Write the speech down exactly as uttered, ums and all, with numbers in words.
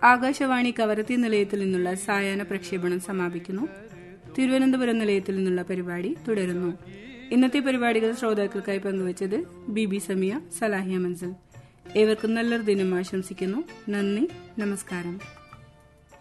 ആകാശവാണി കവരത്തി നിലയത്തിൽ നിന്നുള്ള സായാഹ്ന പ്രക്ഷേപണം സമാപിക്കുന്നു. തിരുവനന്തപുരം നിലയത്തിൽ നിന്നുള്ള പരിപാടി തുടരുന്നു. ഇന്നത്തെ പരിപാടികൾ ശ്രോതാക്കൾക്കായി പങ്കുവച്ചത് ബി ബി സമിയ, സലാഹിയ മൻസിൽ. ഏവർക്കും നല്ലൊരു ദിനം ആശംസിക്കുന്നു. നന്ദി, നമസ്കാരം.